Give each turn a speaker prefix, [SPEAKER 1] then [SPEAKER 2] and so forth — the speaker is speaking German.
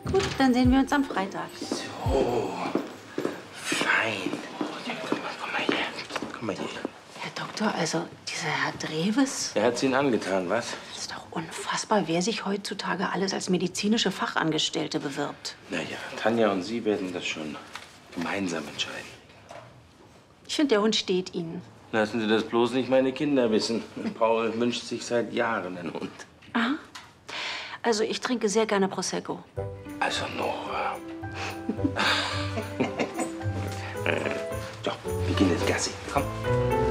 [SPEAKER 1] Gut, dann sehen wir uns am Freitag.
[SPEAKER 2] So, fein. Ja, komm mal hier. Komm mal hier.
[SPEAKER 1] Herr Doktor, also dieser Herr Dreves?
[SPEAKER 2] Er hat's Ihnen angetan, was?
[SPEAKER 1] Das ist doch unfassbar, wer sich heutzutage alles als medizinische Fachangestellte bewirbt.
[SPEAKER 2] Naja, Tanja und Sie werden das schon gemeinsam entscheiden.
[SPEAKER 1] Ich finde, der Hund steht Ihnen.
[SPEAKER 2] Lassen Sie das bloß nicht meine Kinder wissen. Paul wünscht sich seit Jahren einen Hund.
[SPEAKER 1] Aha. Also ich trinke sehr gerne Prosecco.
[SPEAKER 2] Also Nora. So, wir gehen jetzt Gassi. Komm.